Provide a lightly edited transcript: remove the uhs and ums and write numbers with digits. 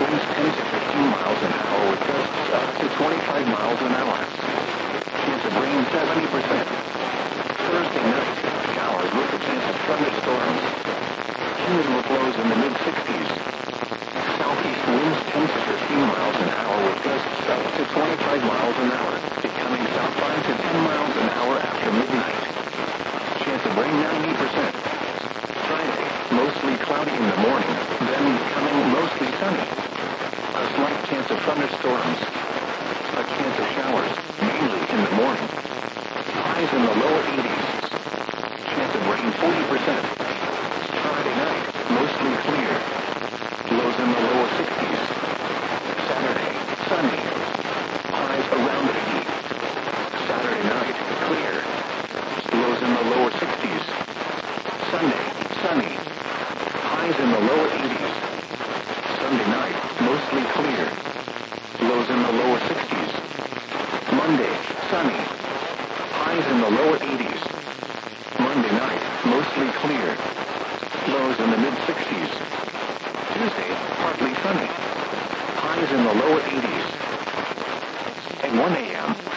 winds 10 to 15 miles an hour with gusts up to 25 miles an hour. Chance of rain 70%. Thursday night, showers with a chance of thunderstorms. Humid with lows in the mid-60s. Southeast winds 10 to 15 miles an hour with gusts up to 25 miles an hour, becoming south 5 to 10 miles an hour after midnight. Chance of rain 90%. Friday, mostly cloudy in the morning, then becoming mostly sunny. A slight chance of thunderstorms. A chance of showers, mainly in the morning. Highs in the lower 80s. Chance of rain 40%. Friday night, mostly clear. Lows in the lower 60s. Saturday, sunny. Highs around 80. Saturday night, clear. Lows in the lower 60s. Sunday, sunny. Highs in the lower 80s. Sunday night, mostly clear. Lows in the lower 60s. Monday, sunny. Highs in the lower 80s. Monday night, mostly clear. Lows in the mid-60s. Tuesday, partly sunny. Highs in the lower 80s. At 1 a.m.,